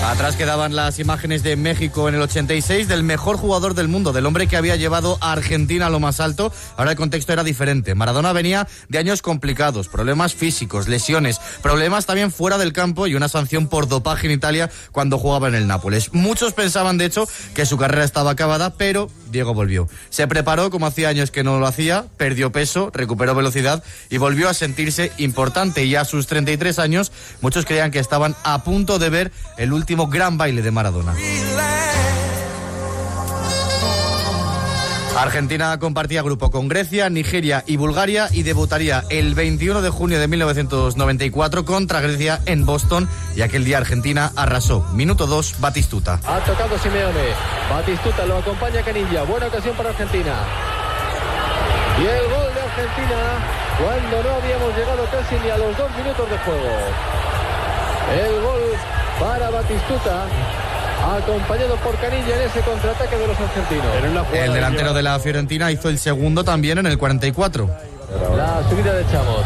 Atrás quedaban las imágenes de México en el 86, del mejor jugador del mundo, del hombre que había llevado a Argentina a lo más alto. Ahora el contexto era diferente. Maradona venía de años complicados, problemas físicos, lesiones, problemas también fuera del campo y una sanción por dopaje en Italia cuando jugaba en el Nápoles. Muchos pensaban, de hecho, que su carrera estaba acabada, pero Diego volvió. Se preparó como hacía años que no lo hacía, perdió peso, recuperó velocidad y volvió a sentirse importante. Y a sus 33 años, muchos creían que estaban a punto de ver el último gran baile de Maradona. Argentina compartía grupo con Grecia, Nigeria y Bulgaria y debutaría el 21 de junio de 1994 contra Grecia en Boston, y aquel día Argentina arrasó. Minuto 2, Batistuta. Ha tocado Simeone, Batistuta lo acompaña Canilla, buena ocasión para Argentina. Y el gol de Argentina cuando no habíamos llegado casi ni a los 2 minutos de juego. El gol para Batistuta, acompañado por Canilla en ese contraataque de los argentinos. El delantero de la Fiorentina hizo el segundo también en el 44. La subida de Chamos.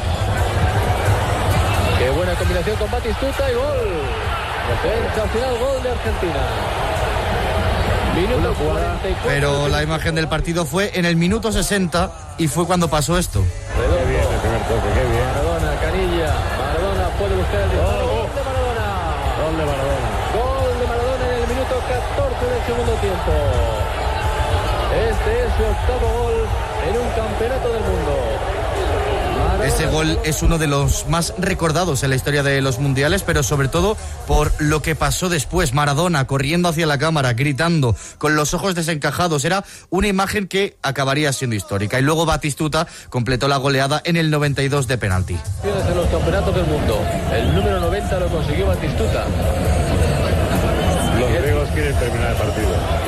Qué buena combinación con Batistuta y gol. Sensacional gol de Argentina. Minuto 44. Pero la imagen del partido fue en el minuto 60 y fue cuando pasó esto. Qué bien el primer toque, qué bien. Maradona, Canilla. Maradona puede buscar el disparo. Gol de Maradona. Gol de Maradona. Gol de Maradona en el minuto 14 del segundo tiempo. Este es su octavo gol en un campeonato del mundo. Ese gol es uno de los más recordados en la historia de los mundiales, pero sobre todo por lo que pasó después. Maradona corriendo hacia la cámara, gritando, con los ojos desencajados. Era una imagen que acabaría siendo histórica. Y luego Batistuta completó la goleada en el 92 de penalti. En los campeonatos del mundo, el número 90 lo consiguió Batistuta. Los griegos quieren terminar el partido.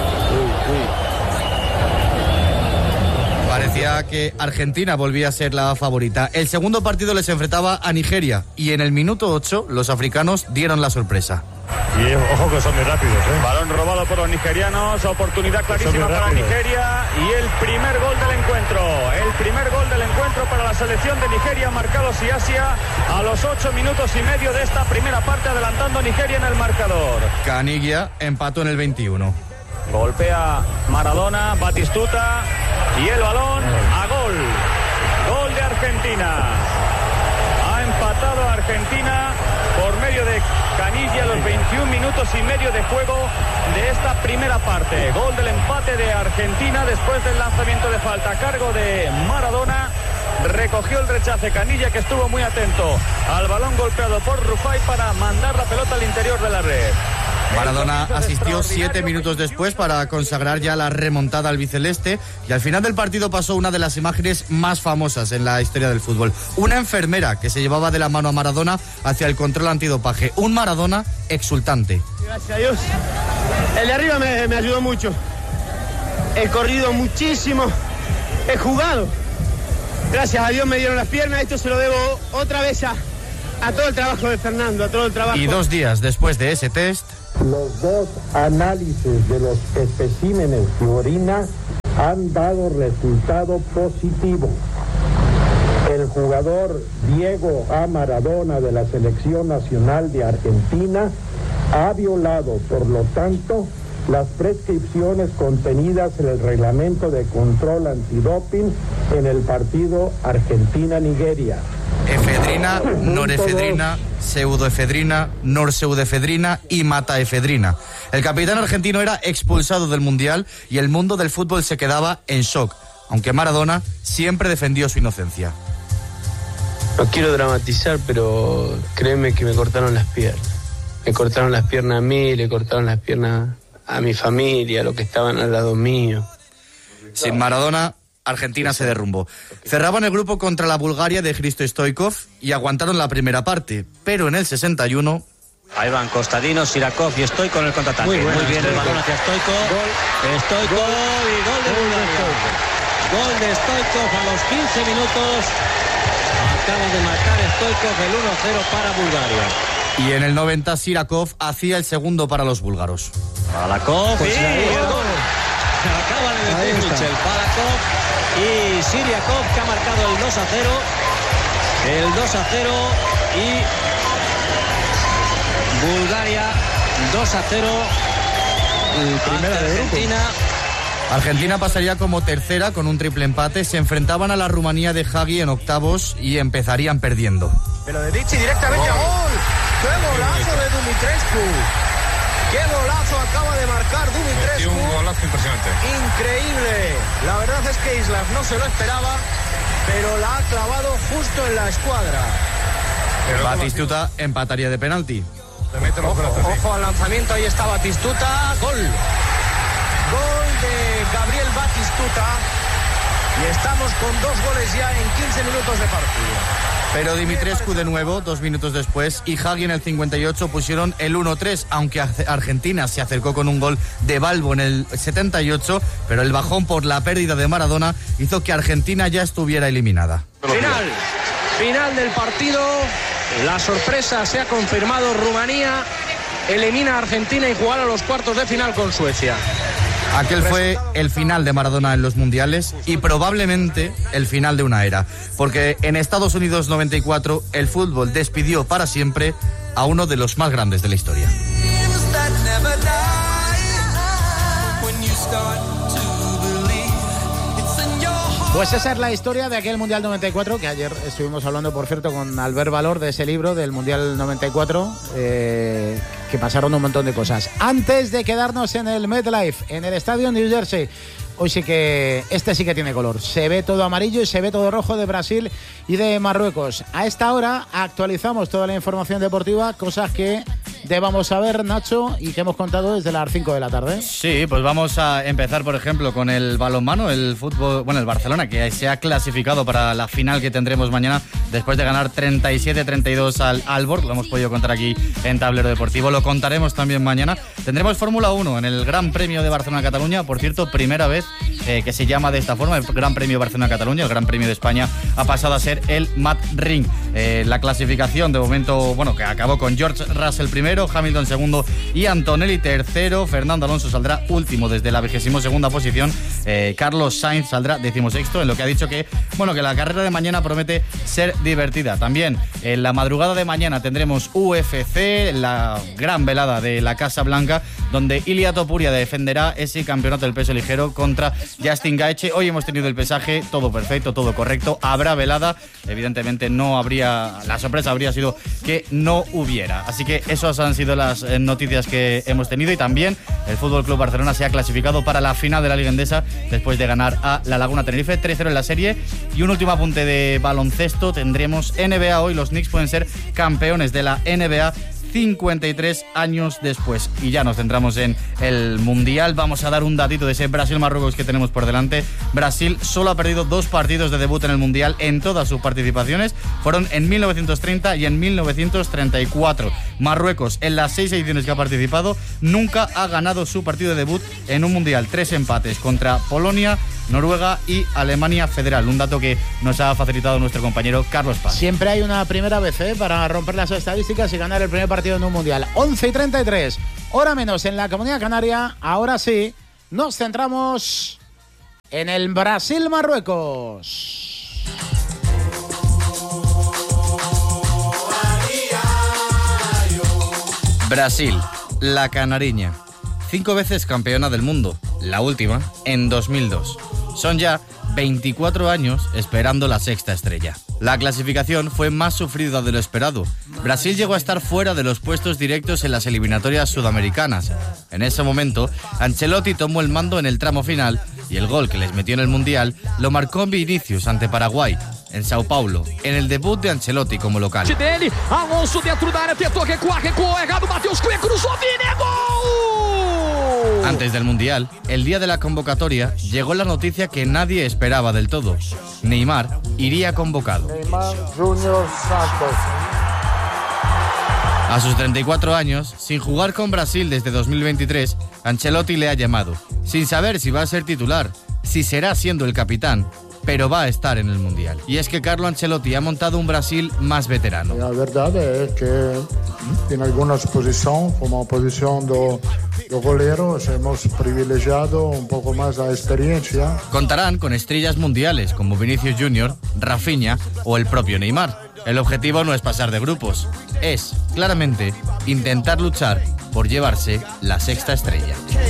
Parecía que Argentina volvía a ser la favorita. El segundo partido les enfrentaba a Nigeria y en el minuto 8 los africanos dieron la sorpresa. Y ojo que son muy rápidos, ¿eh? Balón robado por los nigerianos, oportunidad clarísima para Nigeria y el primer gol del encuentro. El primer gol del encuentro para la selección de Nigeria, marcado Asia a los 8 minutos y medio de esta primera parte, adelantando Nigeria en el marcador. Caniggia empató en el 21. Golpea Maradona, Batistuta y el balón a gol. Gol de Argentina. Ha empatado Argentina por medio de Caniggia a los 21 minutos y medio de juego de esta primera parte. Gol del empate de Argentina después del lanzamiento de falta a cargo de Maradona. Recogió el rechace Caniggia, que estuvo muy atento al balón golpeado por Rufai para mandar la pelota al interior de la red. Maradona asistió 7 minutos después para consagrar ya la remontada albiceleste, y al final del partido pasó una de las imágenes más famosas en la historia del fútbol. Una enfermera que se llevaba de la mano a Maradona hacia el control antidopaje. Un Maradona exultante. Gracias a Dios. El de arriba me ayudó mucho. He corrido muchísimo. He jugado. Gracias a Dios me dieron las piernas. Esto se lo debo otra vez a todo el trabajo de Fernando, a todo el trabajo. Y 2 días después de ese test, los 2 análisis de los especímenes de orina han dado resultado positivo. El jugador Diego A. Maradona de la Selección Nacional de Argentina ha violado, por lo tanto, las prescripciones contenidas en el reglamento de control antidoping en el partido Argentina-Nigeria. efedrina, norefedrina, pseudoefedrina, norpseudoefedrina y mataefedrina. El capitán argentino era expulsado del Mundial y el mundo del fútbol se quedaba en shock, aunque Maradona siempre defendió su inocencia. No quiero dramatizar, pero créeme que me cortaron las piernas. Me cortaron las piernas a mí, le cortaron las piernas a mi familia, a los que estaban al lado mío. Sin Maradona, Argentina se derrumbó. Cerraban el grupo contra la Bulgaria de Hristo Stoichkov y aguantaron la primera parte, pero en el 61... Ahí van Kostadinov, Sirakov y Stoichkov con el contraataque. Muy bien el balón hacia Stoichkov. Stoichkov y gol de Bulgaria. Gol de Stoichkov a los 15 minutos. Acaba de marcar Stoichkov el 1-0 para Bulgaria. Y en el 90 Sirakov hacía el segundo para los búlgaros. Balakov y el gol. Acaba de decir Michel. Balakov y Sirakov, que ha marcado el 2-0. El 2-0 y Bulgaria 2-0 primera de Argentina. Argentina pasaría como tercera con un triple empate. Se enfrentaban a la Rumanía de Hagi en octavos y empezarían perdiendo. Pero de Dichi directamente a gol. ¡Qué golazo de Dumitrescu! ¡Qué golazo acaba de marcar Dumitrescu! Un golazo impresionante. Increíble. La verdad es que Islas no se lo esperaba, pero la ha clavado justo en la escuadra. Batistuta empataría de penalti. Ojo al lanzamiento, ahí está Batistuta. Gol. Gol de Gabriel Batistuta. Y estamos con 2 goles ya en 15 minutos de partido. Pero Dimitrescu de nuevo, 2 minutos después, y Hagi en el 58 pusieron el 1-3, aunque Argentina se acercó con un gol de Balbo en el 78, pero el bajón por la pérdida de Maradona hizo que Argentina ya estuviera eliminada. Final del partido. La sorpresa se ha confirmado. Rumanía elimina a Argentina y jugará los cuartos de final con Suecia. Aquel fue el final de Maradona en los mundiales y probablemente el final de una era, porque en Estados Unidos 94 el fútbol despidió para siempre a uno de los más grandes de la historia. Pues esa es la historia de aquel Mundial 94, que ayer estuvimos hablando, por cierto, con Albert Valor de ese libro del Mundial 94, que pasaron un montón de cosas. Antes de quedarnos en el MetLife, en el estadio New Jersey, hoy sí que sí que tiene color. Se ve todo amarillo y se ve todo rojo de Brasil y de Marruecos. A esta hora actualizamos toda la información deportiva, cosas que debamos saber, Nacho, y que hemos contado desde las 5 de la tarde. Sí, pues vamos a empezar, por ejemplo, con el balonmano, el fútbol, bueno, el Barcelona, que se ha clasificado para la final que tendremos mañana después de ganar 37-32 al Aalborg. Lo hemos podido contar aquí en Tablero Deportivo, lo contaremos también mañana. Tendremos Fórmula 1 en el Gran Premio de Barcelona-Cataluña, por cierto, primera vez que se llama de esta forma, el Gran Premio Barcelona-Cataluña. El Gran Premio de España ha pasado a ser el Mat Ring. La clasificación de momento, bueno, que acabó con George Russell primero, Hamilton segundo y Antonelli tercero. Fernando Alonso saldrá último desde la 22ª posición. Carlos Sainz saldrá 16º, en lo que ha dicho que, bueno, que la carrera de mañana promete ser divertida. También en la madrugada de mañana tendremos UFC, la gran velada de la Casa Blanca, donde Ilia Topuria defenderá ese campeonato del peso ligero contra Justin Gaethje. Hoy hemos tenido el pesaje, todo perfecto, todo correcto. Habrá velada, evidentemente no habría, la sorpresa habría sido que no hubiera. Así que esas han sido las noticias que hemos tenido. Y también el FC Barcelona se ha clasificado para la final de la Liga Endesa después de ganar a la Laguna Tenerife 3-0 en la serie. Y un último apunte de baloncesto, tendremos NBA hoy. Los Knicks pueden ser campeones de la NBA 53 años después. Y ya nos centramos en el Mundial. Vamos a dar un datito de ese Brasil-Marruecos que tenemos por delante. Brasil solo ha perdido 2 partidos de debut en el Mundial en todas sus participaciones. Fueron en 1930 y en 1934. Marruecos, en las 6 ediciones que ha participado, nunca ha ganado su partido de debut en un Mundial. 3 empates contra Polonia, Noruega y Alemania Federal. Un dato que nos ha facilitado nuestro compañero Carlos Paz. Siempre hay una primera vez para romper las estadísticas y ganar el primer partido en un Mundial. 11:33, hora menos en la Comunidad Canaria. Ahora sí, nos centramos en el Brasil-Marruecos. Brasil, la canariña, 5 veces campeona del mundo, la última en 2002. Son ya 24 años esperando la 6ª estrella. La clasificación fue más sufrida de lo esperado. Brasil llegó a estar fuera de los puestos directos en las eliminatorias sudamericanas. En ese momento, Ancelotti tomó el mando en el tramo final y el gol que les metió en el Mundial lo marcó Vinicius ante Paraguay, en Sao Paulo, en el debut de Ancelotti como local. Alonso dentro da área, tentou recuar, recuou errado, Matheus Cunha cruzou, Vini, gol! Antes del Mundial, el día de la convocatoria, llegó la noticia que nadie esperaba del todo. Neymar iría convocado. Neymar Junior Santos. A sus 34 años, sin jugar con Brasil desde 2023, Ancelotti le ha llamado, sin saber si va a ser titular, si será siendo el capitán, pero va a estar en el Mundial. Y es que Carlo Ancelotti ha montado un Brasil más veterano. La verdad es que en algunas posiciones, como posición de goleros, hemos privilegiado un poco más la experiencia. Contarán con estrellas mundiales como Vinicius Junior, Rafinha o el propio Neymar. El objetivo no es pasar de grupos, es, claramente, intentar luchar por llevarse la sexta estrella.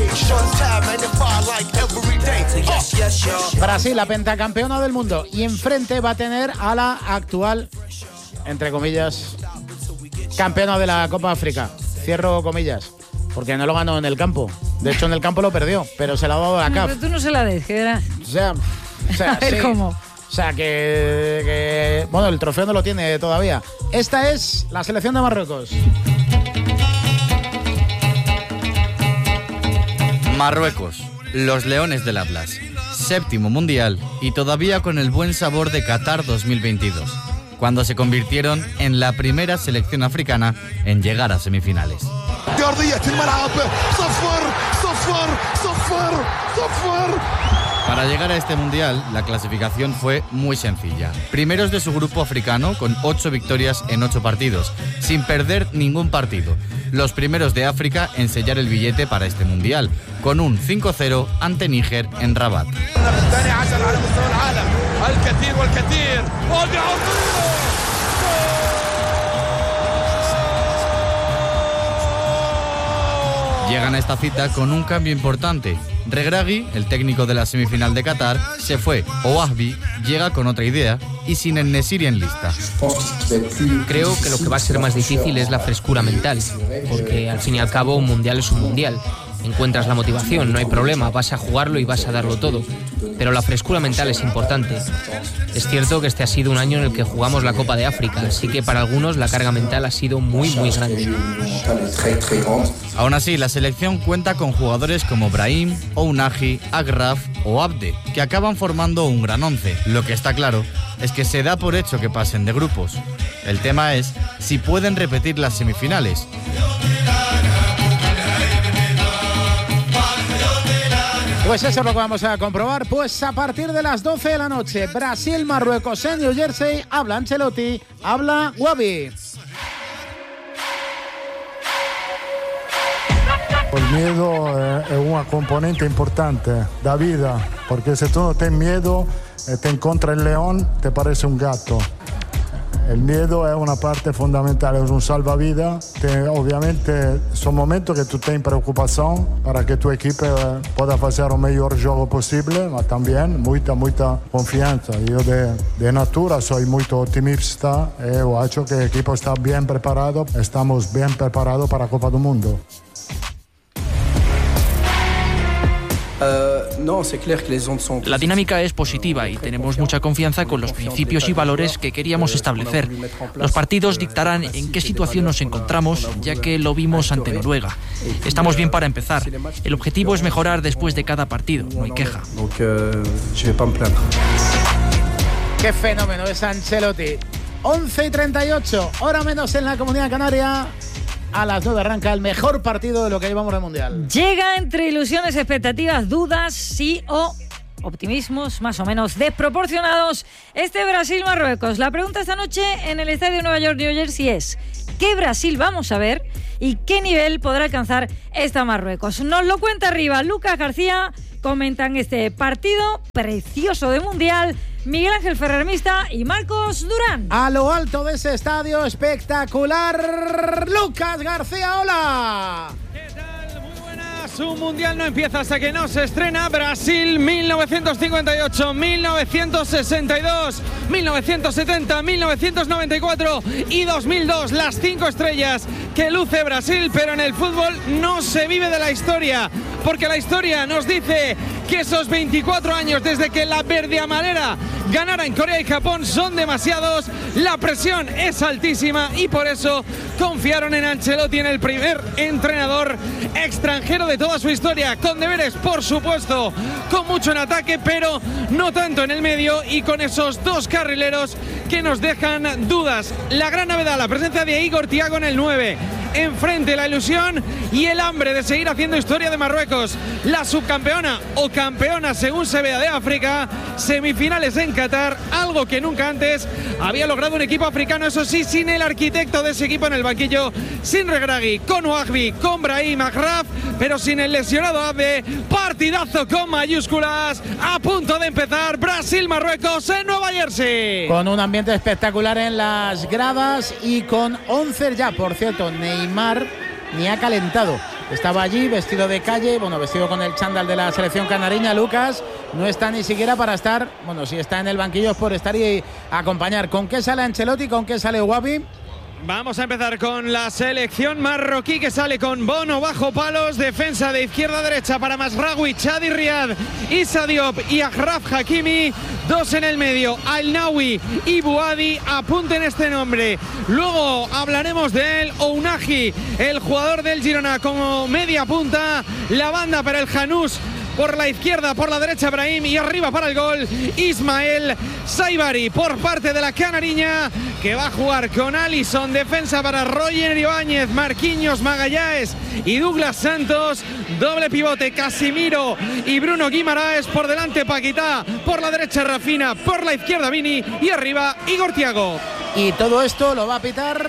Brasil, la pentacampeona del mundo, y enfrente va a tener a la actual, entre comillas, campeona de la Copa África. Cierro comillas, porque no lo ganó en el campo. De hecho, en el campo lo perdió, pero se la ha dado a la CAF. Pero tú no se la des, que verás. O sea, a ver sí. cómo. O sea, que... Bueno, el trofeo no lo tiene todavía. Esta es la selección de Marruecos. Marruecos, los Leones del Atlas. Séptimo mundial y todavía con el buen sabor de Qatar 2022, cuando se convirtieron en la primera selección africana en llegar a semifinales. Para llegar a este mundial, la clasificación fue muy sencilla. Primeros de su grupo africano con 8 victorias en 8 partidos, sin perder ningún partido. Los primeros de África en sellar el billete para este mundial, con un 5-0 ante Níger en Rabat. Llegan a esta cita con un cambio importante. Regragui, el técnico de la semifinal de Qatar, se fue. Ouahbi llega con otra idea y sin En-Nesyri en lista. Creo que lo que va a ser más difícil es la frescura mental, porque al fin y al cabo un mundial es un mundial. Encuentras la motivación, no hay problema, vas a jugarlo y vas a darlo todo. Pero la frescura mental es importante. Es cierto que este ha sido un año en el que jugamos la Copa de África, así que para algunos la carga mental ha sido muy, muy grande. Aún así, la selección cuenta con jugadores como Brahim, Ounahi, Agraf o Abde, que acaban formando un gran once. Lo que está claro es que se da por hecho que pasen de grupos. El tema es si pueden repetir las semifinales. Pues eso es lo que vamos a comprobar. Pues a partir de las 12 de la noche, Brasil-Marruecos en New Jersey. Habla Ancelotti, habla Ouahbi. El miedo es una componente importante de la vida, porque si tú no tienes miedo, te encuentra el león, te parece un gato. El miedo es una parte fundamental, es un salvavidas. Obviamente son momentos que tú tienes preocupación para que tu equipo pueda hacer el mejor juego posible, pero también mucha confianza. Yo de natura soy muy optimista y creo que el equipo está bien preparado, estamos bien preparados para la Copa del Mundo. La dinámica es positiva y tenemos mucha confianza con los principios y valores que queríamos establecer. Los partidos dictarán en qué situación nos encontramos, ya que lo vimos ante Noruega. Estamos bien para empezar. El objetivo es mejorar después de cada partido, no hay queja. Qué fenómeno es Ancelotti. 11:38, hora menos en la Comunidad Canaria. A las 9 arranca el mejor partido de lo que llevamos del Mundial. Llega entre ilusiones, expectativas, dudas, sí o optimismos más o menos desproporcionados este Brasil-Marruecos. La pregunta esta noche en el Estadio Nueva York New Jersey es: ¿qué Brasil vamos a ver y qué nivel podrá alcanzar esta Marruecos? Nos lo cuenta arriba Lucas García. Comentan este partido precioso de Mundial Miguel Ángel Ferrer-Mista y Marcos Durán. A lo alto de ese estadio espectacular, Lucas García, hola. ¿Qué tal? Muy buenas. Un mundial no empieza hasta que no se estrena. Brasil 1958, 1962, 1970, 1994 y 2002. Las 5 estrellas que luce Brasil, pero en el fútbol no se vive de la historia, porque la historia nos dice que esos 24 años desde que la verde amarela ganara en Corea y Japón son demasiados, la presión es altísima y por eso confiaron en Ancelotti, en el primer entrenador extranjero de toda su historia, con deberes por supuesto, con mucho en ataque pero no tanto en el medio y con esos 2 carrileros que nos dejan dudas. La gran novedad, la presencia de Igor Thiago en el 9, enfrente, la ilusión y el hambre de seguir haciendo historia de Marruecos, la subcampeona o campeona según se vea de África, semifinales en Qatar, algo que nunca antes había logrado un equipo africano, eso sí, sin el arquitecto de ese equipo en el banquillo, sin Regragui, con Ouagbi, con Brahim Achraf, pero sin el lesionado Abde. Partidazo con mayúsculas, a punto de empezar Brasil-Marruecos en Nueva Jersey. Con un ambiente espectacular en las gradas y con 11 ya, por cierto, Neymar ni ha calentado. Estaba allí vestido de calle, bueno, vestido con el chándal de la selección canariña. Lucas no está ni siquiera para estar, bueno, si está en el banquillo es por estar y acompañar. ¿Con qué sale Ancelotti? ¿Con qué sale Ouagbi? Vamos a empezar con la selección marroquí, que sale con Bono bajo palos, defensa de izquierda a derecha para Masraoui, Chadi Riad, Issa Diop y Achraf Hakimi, dos en el medio, Al-Nawi y Bouhaddi. Apunten este nombre, luego hablaremos de él. Ounahi, el jugador del Girona, como media punta, la banda para el Janús por la izquierda, por la derecha Brahim y arriba para el gol Ismael Saibari por parte de la canariña, que va a jugar con Alisson, defensa para Roger Ibáñez, Marquinhos, Magallanes y Douglas Santos, doble pivote Casimiro y Bruno Guimaraes, por delante Paquetá, por la derecha Rafina, por la izquierda Vini y arriba Igor Thiago. Y todo esto lo va a pitar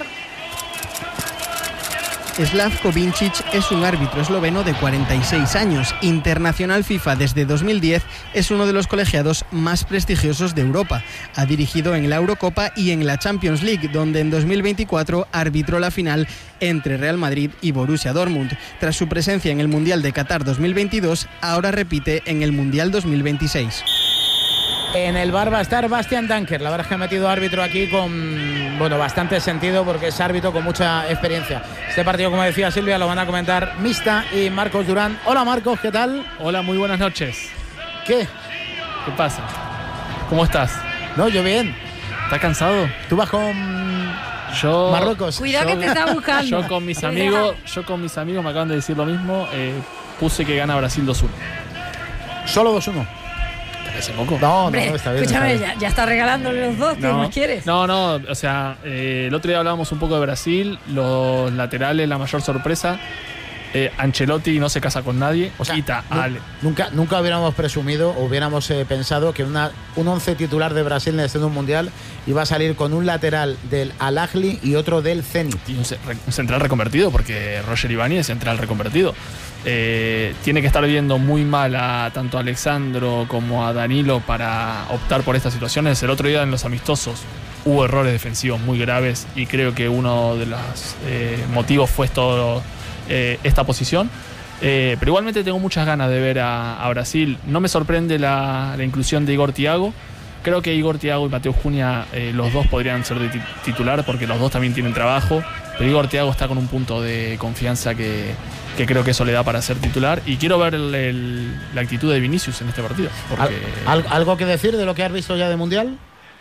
Slavko Vincic. Es un árbitro esloveno de 46 años, internacional FIFA desde 2010, es uno de los colegiados más prestigiosos de Europa. Ha dirigido en la Eurocopa y en la Champions League, donde en 2024 arbitró la final entre Real Madrid y Borussia Dortmund. Tras su presencia en el Mundial de Qatar 2022, ahora repite en el Mundial 2026. En el bar va a estar Bastian Danker. La verdad es que ha metido árbitro aquí con, bueno, bastante sentido, porque es árbitro con mucha experiencia. Este partido, como decía Silvia, lo van a comentar Mista y Marcos Durán. Hola Marcos, ¿qué tal? Hola, muy buenas noches. ¿Qué? ¿Qué pasa? ¿Cómo estás? No, yo bien. ¿Estás cansado? ¿Tú vas con Marruecos? Cuidado que te está buscando. Yo con mis amigos me acaban de decir lo mismo. Puse que gana Brasil 2-1. ¿Solo 2-1? ¿Hace poco? No, hombre, está bien. Escúchame, está bien. ya está regalándole los dos, ¿qué más quieres? No, o sea, el otro día hablábamos un poco de Brasil, los laterales, la mayor sorpresa. Ancelotti no se casa con nadie. O sea, quita nunca hubiéramos presumido o hubiéramos pensado que un 11 titular de Brasil en este mundial iba a salir con un lateral del Al-Ahly y otro del Zenit. Y un central reconvertido, porque Roger Ibáñez es central reconvertido. Tiene que estar viendo muy mal tanto a Alexandro como a Danilo para optar por estas situaciones. El otro día en los amistosos hubo errores defensivos muy graves y creo que uno de los motivos fue esta posición. Pero igualmente tengo muchas ganas de ver a Brasil. No me sorprende la inclusión de Igor Thiago. Creo que Igor Thiago y Mateus Cunha, los dos podrían ser de titular, porque los dos también tienen trabajo. Pero Igor Thiago está con un punto de confianza que creo que eso le da para ser titular. Y quiero ver la actitud de Vinicius en este partido. ¿Algo que decir de lo que has visto ya de Mundial?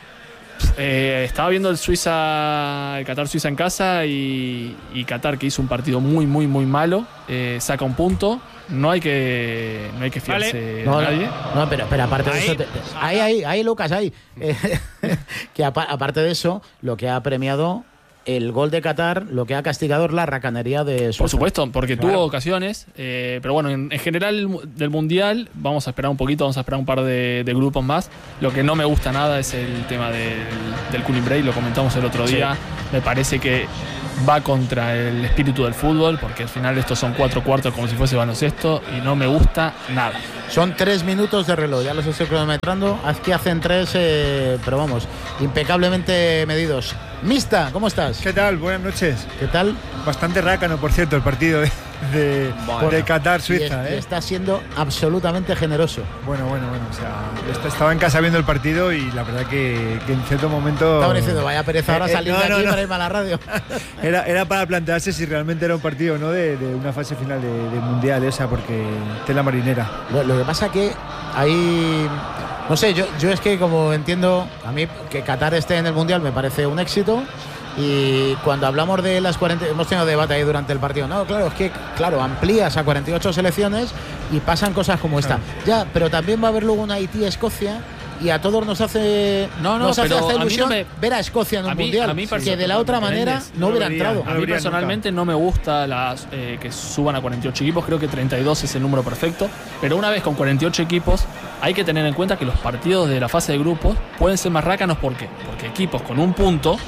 Estaba viendo el Qatar-Suiza en casa y Qatar, que hizo un partido muy, muy, muy malo, saca un punto. No hay que fiarse de nadie. No, pero aparte de eso, ahí Lucas, ahí. Que aparte de eso, lo que ha premiado el gol de Qatar, lo que ha castigado es la racanería de Suiza. Por supuesto, porque tuvo ocasiones, pero bueno, en general del Mundial vamos a esperar un poquito, vamos a esperar un par de grupos más. Lo que no me gusta nada es el tema del cooling break, lo comentamos el otro día. Sí. Me parece que va contra el espíritu del fútbol, porque al final estos son 4 cuartos como si fuese baloncesto y no me gusta nada. Son 3 minutos de reloj, ya los estoy cronometrando. Aquí hacen 3, pero vamos, impecablemente medidos. Mista, ¿cómo estás? ¿Qué tal? Buenas noches. ¿Qué tal? Bastante rácano, por cierto, el partido de Qatar-Suiza. Está siendo absolutamente generoso. Bueno. O sea, estaba en casa viendo el partido y la verdad que en cierto momento... Estaba diciendo, vaya pereza ahora salir de aquí para irme a la radio. Era para plantearse si realmente era un partido, ¿no?, de una fase final de Mundial esa, porque tela marinera. Lo que pasa que hay... No sé, yo es que como entiendo, a mí que Qatar esté en el Mundial me parece un éxito. Y cuando hablamos de las 40, hemos tenido debate ahí durante el partido. No, claro, es que amplías a 48 selecciones y pasan cosas como esta. Ya, pero también va a haber luego una Haití-Escocia y a todos nos hace nos hace hasta ilusión ver a Escocia en un mundial, que de la otra manera no hubiera entrado. A mí personalmente no me gusta que suban a 48 equipos, creo que 32 es el número perfecto, pero una vez con 48 equipos hay que tener en cuenta que los partidos de la fase de grupos pueden ser más rácanos. ¿Por qué? Porque equipos con un punto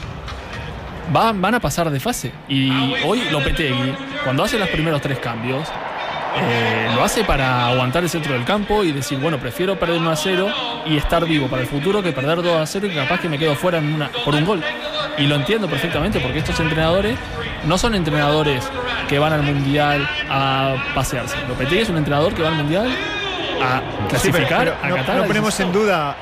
van a pasar de fase, y hoy Lopetegui, cuando hace los primeros 3 cambios, lo hace para aguantar el centro del campo y decir, bueno, prefiero perder 1-0 y estar vivo para el futuro que perder 2-0 y capaz que me quedo fuera por un gol. Y lo entiendo perfectamente, porque estos entrenadores no son entrenadores que van al mundial a pasearse. Lopetegui es un entrenador que va al mundial a clasificar, pero a Qatar. No ponemos en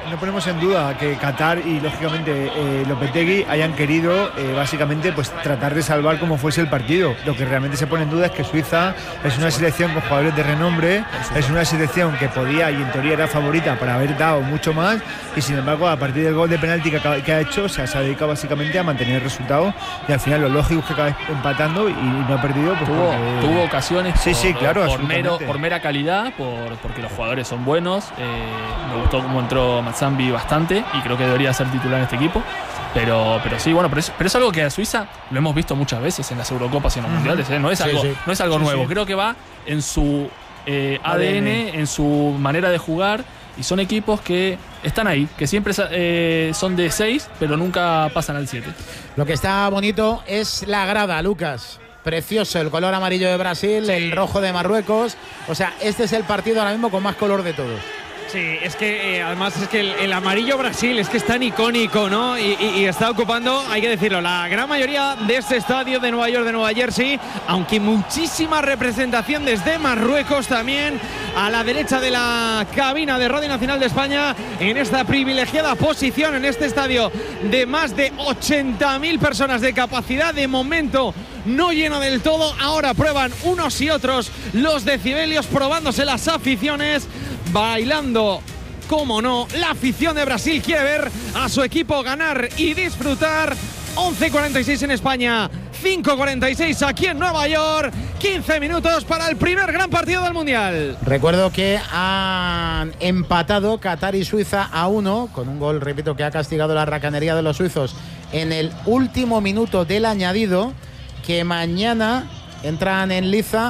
duda que Qatar y lógicamente Lopetegui hayan querido básicamente pues tratar de salvar como fuese el partido. Lo que realmente se pone en duda es que Suiza es una selección con jugadores de renombre, es una selección que podía y en teoría era favorita para haber dado mucho más, y sin embargo a partir del gol de penalti que ha hecho, o sea, se ha dedicado básicamente a mantener el resultado, y al final lo lógico es que acaba empatando y no ha perdido. Pues tuvo ocasiones claro, por mera calidad, porque los jugadores son buenos. Me gustó cómo entró Mazzambi bastante y creo que debería ser titular en este equipo, pero sí, bueno, pero es algo que a Suiza lo hemos visto muchas veces en las Eurocopas y en los mundiales, no es algo nuevo. Creo que va en su ADN, en su manera de jugar, y son equipos que están ahí, que siempre son de 6 pero nunca pasan al 7. Lo que está bonito es la grada, Lucas. Precioso, el color amarillo de Brasil, el rojo de Marruecos. O sea, este es el partido ahora mismo con más color de todos. Sí, es que además es que el amarillo Brasil es que es tan icónico, ¿no? Y está ocupando, hay que decirlo, la gran mayoría de este estadio de Nueva York, de Nueva Jersey, aunque muchísima representación desde Marruecos también, a la derecha de la cabina de Radio Nacional de España, en esta privilegiada posición, en este estadio de más de 80.000 personas de capacidad, de momento no lleno del todo. Ahora prueban unos y otros los decibelios, probándose las aficiones, bailando, como no, la afición de Brasil quiere ver a su equipo ganar y disfrutar. 11:46 en España, 5:46 aquí en Nueva York, 15 minutos para el primer gran partido del Mundial. Recuerdo que han empatado Qatar y Suiza a 1, con un gol, repito, que ha castigado la racanería de los suizos en el último minuto del añadido, que mañana entran en liza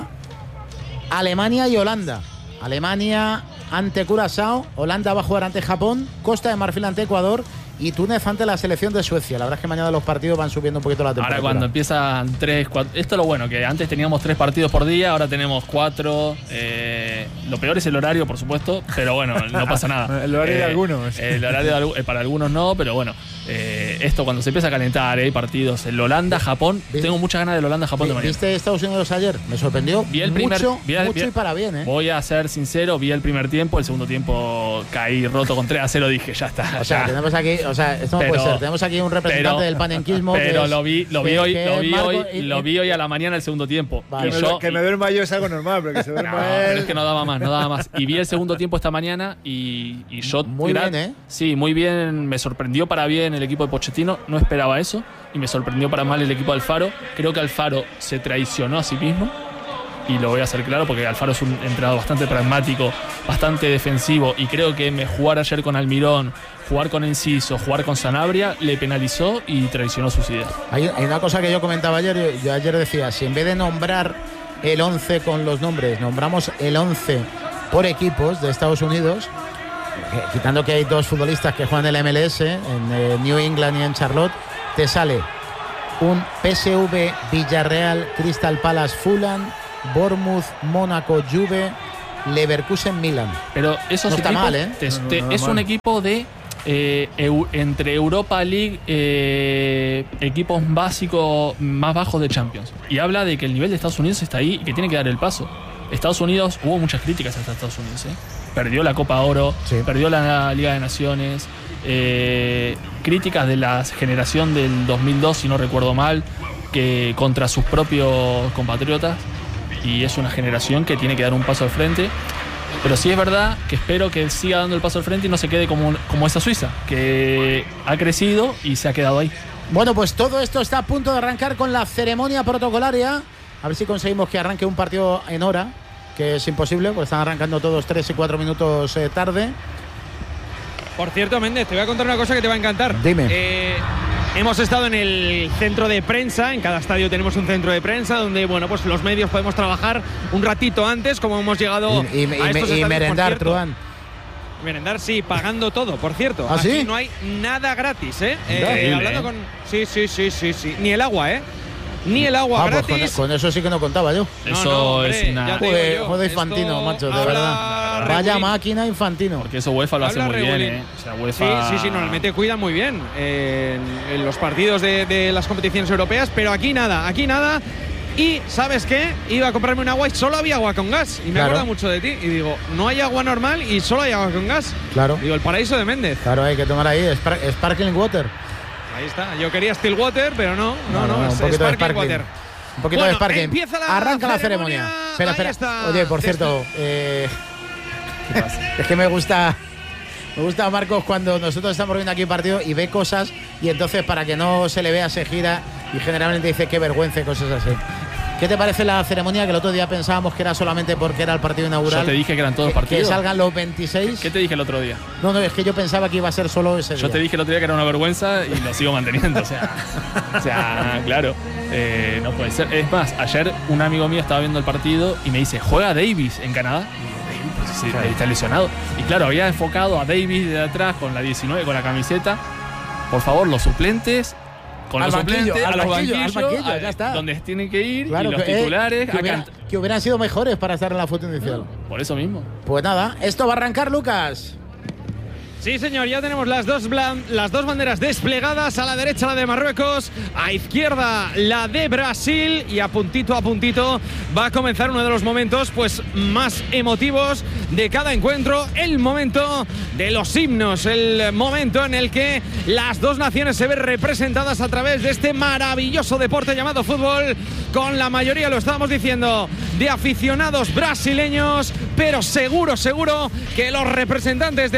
Alemania y Holanda. Alemania ante Curazao, Holanda va a jugar ante Japón, Costa de Marfil ante Ecuador y Túnez ante la selección de Suecia. La verdad es que mañana los partidos van subiendo un poquito la temperatura. Ahora cuando empiezan 3, 4... Esto es lo bueno, que antes teníamos 3 partidos por día, ahora tenemos 4. Lo peor es el horario, por supuesto, pero bueno, no pasa nada. El horario de algunos. El horario para algunos no, pero bueno. Esto cuando se empieza a calentar, hay partidos. El Holanda-Japón, tengo muchas ganas del Holanda-Japón de mañana. ¿Viste Estados Unidos ayer? Me sorprendió mucho y para bien. Voy a ser sincero, vi el primer tiempo, el segundo tiempo caí roto con 3-0, dije, ya está. O sea, tenemos aquí, esto no puede ser. Tenemos aquí un representante del panenquismo. Pero lo vi hoy a la mañana el segundo tiempo. Vale. Que me duerma yo es algo normal, pero que se duerma él. Pero es que no daba más. Y vi el segundo tiempo esta mañana y yo... Muy bien, Sí, muy bien, me sorprendió para bien el equipo de Pochettino, no esperaba eso, y me sorprendió para mal el equipo de Alfaro. Creo que Alfaro se traicionó a sí mismo, y lo voy a hacer claro porque Alfaro es un entrenador bastante pragmático, bastante defensivo, y creo que jugar ayer con Almirón, jugar con Enciso, jugar con Sanabria, le penalizó y traicionó sus ideas. Hay una cosa que yo comentaba ayer, yo ayer decía, si en vez de nombrar el 11 con los nombres, nombramos el 11 por equipos de Estados Unidos, quitando que hay 2 futbolistas que juegan en el MLS, en New England y en Charlotte, te sale un PSV, Villarreal, Crystal Palace, Fulham, Bournemouth, Mónaco, Juve, Leverkusen, Milan. Pero esos no equipos, está mal, es un equipo de entre Europa League, equipos básicos más bajos de Champions. Y habla de que el nivel de Estados Unidos está ahí y que tiene que dar el paso. Estados Unidos, hubo muchas críticas hasta Estados Unidos, perdió la Copa Oro, perdió la Liga de Naciones, críticas de la generación del 2002, si no recuerdo mal, que contra sus propios compatriotas, y es una generación que tiene que dar un paso al frente. Pero sí es verdad que espero que siga dando el paso al frente y no se quede como esa Suiza, que ha crecido y se ha quedado ahí. Bueno, pues todo esto está a punto de arrancar con la ceremonia protocolaria. A ver si conseguimos que arranque un partido en hora, que es imposible, porque están arrancando todos 3 y 4 minutos tarde. Por cierto, Méndez, te voy a contar una cosa que te va a encantar. Dime. Hemos estado en el centro de prensa, en cada estadio tenemos un centro de prensa donde, bueno, pues los medios podemos trabajar un ratito antes, como hemos llegado a estos estadios, merendar, Truán. Merendar, sí, pagando todo, por cierto. ¿Ah, sí? Aquí no hay nada gratis, ¿eh? Hablando con... Sí. Ni el agua, ¿eh? Ni el agua gratis. Pues con eso sí que no contaba yo. Eso es una... Joder, Infantino, macho, de verdad. Vaya máquina, Infantino. Porque eso UEFA lo hace muy bien, ¿eh? O sea, UEFA... Sí, normalmente cuidan muy bien en los partidos de las competiciones europeas, pero aquí nada. Y, ¿sabes qué? Iba a comprarme un agua y solo había agua con gas. Y me acuerdo mucho de ti. Y digo, no hay agua normal y solo hay agua con gas. Claro. Digo, el paraíso de Méndez. Claro, hay que tomar ahí Sparkling Water. Ahí está. Yo quería Still Water, pero no, un poquito de Sparkling Water. Un poquito de Sparkling. Arranca la ceremonia. Espera. Está. Oye, por cierto, ¿qué pasa? Es que me gusta, Marcos, cuando nosotros estamos viendo aquí partido y ve cosas y entonces para que no se le vea se gira y generalmente dice qué vergüenza y cosas así. ¿Qué te parece la ceremonia? Que el otro día pensábamos que era solamente porque era el partido inaugural. Yo te dije que eran todos partidos. Que salgan los 26. ¿Qué te dije el otro día? No, es que yo pensaba que iba a ser solo ese día. Yo te dije el otro día que era una vergüenza y lo sigo manteniendo. O sea, claro, no puede ser. Es más, ayer un amigo mío estaba viendo el partido y me dice, ¿juega Davis en Canadá? Sí, está lesionado. Y claro, había enfocado a Davis de atrás con la 19, con la camiseta. Por favor, los suplentes... Con los suplentes, a los banquillos, ya está. Donde tienen que ir, claro, y los titulares. Que hubieran sido mejores para estar en la foto inicial. Por eso mismo. Pues nada, esto va a arrancar, Lucas. Sí, señor, ya tenemos las dos banderas desplegadas. A la derecha la de Marruecos, a izquierda la de Brasil, y a puntito va a comenzar uno de los momentos pues más emotivos de cada encuentro, el momento de los himnos, el momento en el que las dos naciones se ven representadas a través de este maravilloso deporte llamado fútbol, con la mayoría, lo estábamos diciendo, de aficionados brasileños, pero seguro que los representantes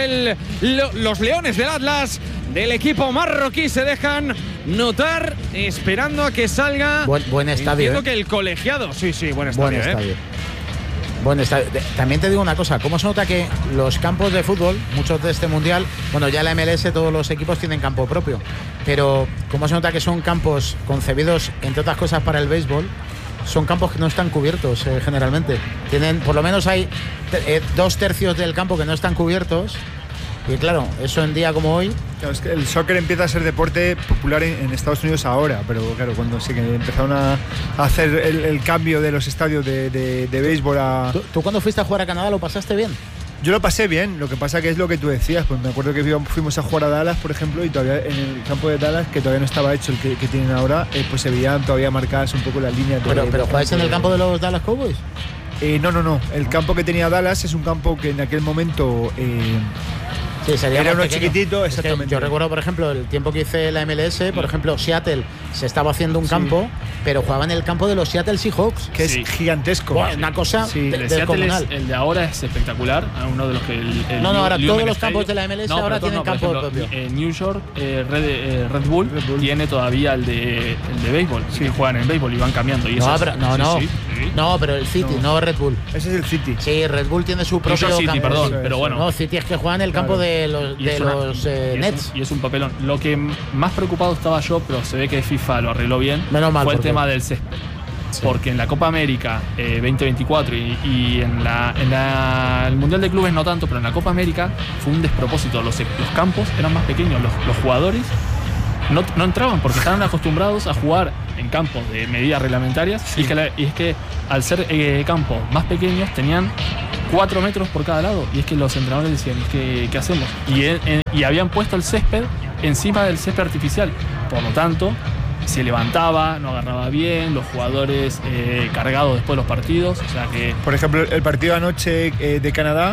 los Leones del Atlas del equipo marroquí se dejan notar, esperando a que salga. Buen estadio. Entiendo que el colegiado. Sí, buen estadio. Buen estadio. También te digo una cosa, ¿cómo se nota que los campos de fútbol, muchos de este mundial, bueno, ya en la MLS todos los equipos tienen campo propio, pero cómo se nota que son campos concebidos, entre otras cosas, para el béisbol? Son campos que no están cubiertos generalmente. Por lo menos hay 2/3 del campo que no están cubiertos. Y claro, eso en día como hoy... Claro, es que el soccer empieza a ser deporte popular en Estados Unidos ahora, pero claro, cuando sí que empezaron a hacer el cambio de los estadios de béisbol a... ¿Tú cuando fuiste a jugar a Canadá lo pasaste bien? Yo lo pasé bien, lo que pasa que es lo que tú decías, pues me acuerdo que fuimos a jugar a Dallas, por ejemplo, y todavía en el campo de Dallas, que todavía no estaba hecho el que tienen ahora, pues se veían todavía marcadas un poco las líneas. ¿Pero jugáis en el campo de los Dallas Cowboys? No. El campo que tenía Dallas es un campo que en aquel momento... Sí, era uno chiquitito, exactamente. Es que yo recuerdo, por ejemplo, el tiempo que hice la MLS, por ejemplo, Seattle se estaba haciendo un campo, pero jugaba en el campo de los Seattle Seahawks, que es gigantesco. Bueno, una cosa descomunal. El de ahora es espectacular, uno de los que ahora todos los campos de la MLS ahora tienen campo propio. New York, Red Bull tiene todavía el de béisbol, que juegan en béisbol y van cambiando. Y pero el City, no Red Bull. Ese es el City. Sí, Red Bull tiene su propio City, campo. Perdón, pero bueno. No, City es que juegan en el campo de los Nets. Y es un papelón. Lo que más preocupado estaba yo, pero se ve que FIFA lo arregló bien, fue el tema del césped. Sí. Porque en la Copa América 2024 y en el Mundial de Clubes no tanto, pero en la Copa América fue un despropósito. Los campos eran más pequeños, los jugadores no entraban porque estaban acostumbrados a jugar en campos de medidas reglamentarias, y es que al ser campos más pequeños tenían 4 metros por cada lado, y es que los entrenadores decían, ¿qué hacemos? Y habían puesto el césped encima del césped artificial, por lo tanto se levantaba, no agarraba bien, los jugadores cargados después de los partidos, o sea que... Por ejemplo, el partido anoche de Canadá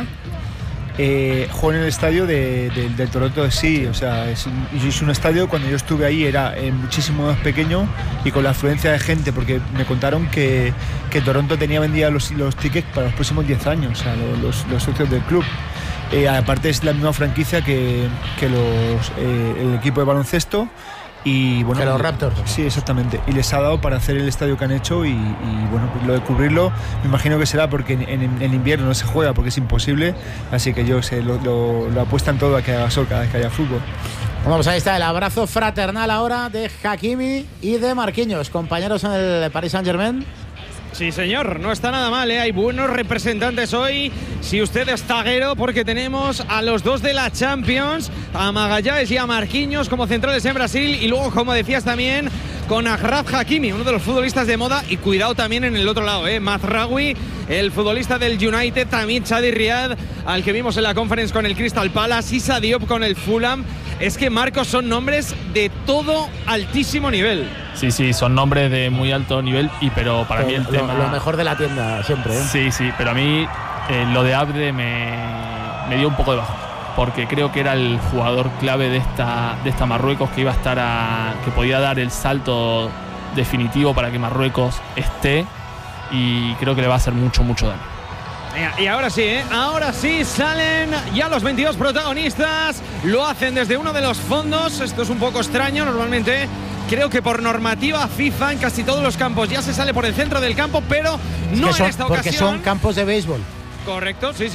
jugó en el estadio del Toronto, sí, o sea, es un estadio, cuando yo estuve ahí era muchísimo más pequeño y con la afluencia de gente, porque me contaron que Toronto tenía vendidos los tickets para los próximos 10 años, o sea, los socios del club. Aparte es la misma franquicia que el equipo de baloncesto, Y bueno, que los Raptors. Sí, exactamente. Y les ha dado para hacer el estadio que han hecho y bueno, lo de cubrirlo me imagino que será porque en invierno no se juega porque es imposible, así que yo sé, lo apuestan todo a que haga sol cada vez que haya fútbol. Bueno, pues ahí está el abrazo fraternal ahora de Hakimi y de Marquinhos, compañeros en el Paris Saint-Germain. Sí, señor, no está nada mal, ¿eh? Hay buenos representantes hoy. Si usted es zaguero, porque tenemos a los dos de la Champions, a Magalhães y a Marquinhos como centrales en Brasil. Y luego, como decías también, con Achraf Hakimi, uno de los futbolistas de moda. Y cuidado también en el otro lado, Mazraoui, el futbolista del United. También Chadi Riad, al que vimos en la conference con el Crystal Palace. Issa Diop con el Fulham. Es que, Marcos, son nombres de todo altísimo nivel. Sí, son nombres de muy alto nivel, pero para mí el tema... Lo mejor de la tienda siempre, ¿eh? Sí, pero a mí lo de Abde me dio un poco de bajón, porque creo que era el jugador clave de esta Marruecos, que iba a estar que podía dar el salto definitivo para que Marruecos esté, y creo que le va a hacer mucho daño. Y ahora sí, salen ya los 22 protagonistas. Lo hacen desde uno de los fondos. Esto es un poco extraño. Normalmente, creo que por normativa FIFA en casi todos los campos ya se sale por el centro del campo, pero no en esta ocasión. Porque son campos de béisbol. Correcto, sí.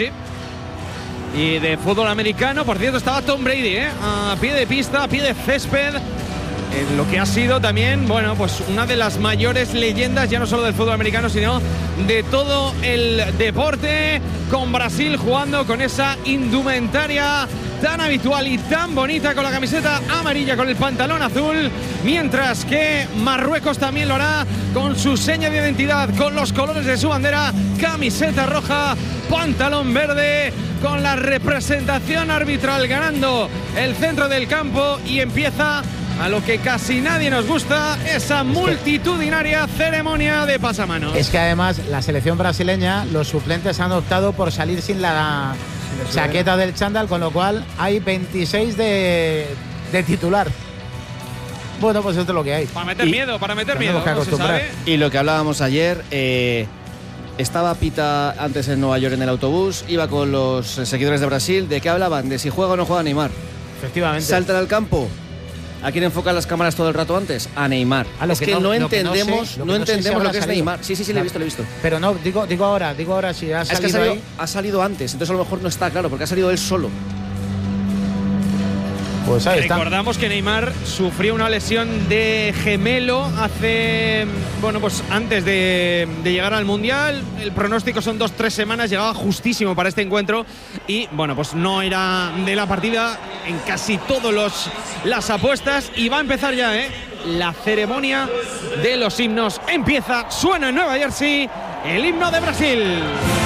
Y de fútbol americano, por cierto, estaba Tom Brady, a pie de pista, a pie de césped. En lo que ha sido también, bueno, pues una de las mayores leyendas, ya no solo del fútbol americano, sino de todo el deporte, con Brasil jugando con esa indumentaria tan habitual y tan bonita, con la camiseta amarilla, con el pantalón azul, mientras que Marruecos también lo hará con su seña de identidad, con los colores de su bandera, camiseta roja, pantalón verde, con la representación arbitral ganando el centro del campo, y empieza a lo que casi nadie nos gusta, esa multitudinaria ceremonia de pasamanos. Es que además la selección brasileña, los suplentes han optado por salir sin la chaqueta del chándal, con lo cual hay 26 de titular. Bueno, pues esto es lo que hay. Para meter miedo. No se sabe. Y lo que hablábamos ayer, estaba Pita antes en Nueva York en el autobús, iba con los seguidores de Brasil. ¿De qué hablaban? De si juega o no juega Neymar. Efectivamente. Saltan al campo. ¿A quién enfocan las cámaras todo el rato antes? A Neymar. Es que no entendemos lo que es Neymar. Sí, le he visto. Pero no, digo ahora si ha salido. Es que ha salido antes, entonces a lo mejor no está claro, porque ha salido él solo. Pues ahí está. Recordamos que Neymar sufrió una lesión de gemelo antes de llegar al Mundial. El pronóstico son 2-3 semanas, llegaba justísimo para este encuentro y pues no era de la partida en casi todas las apuestas, y va a empezar ya la ceremonia de los himnos. Suena en Nueva Jersey el himno de Brasil.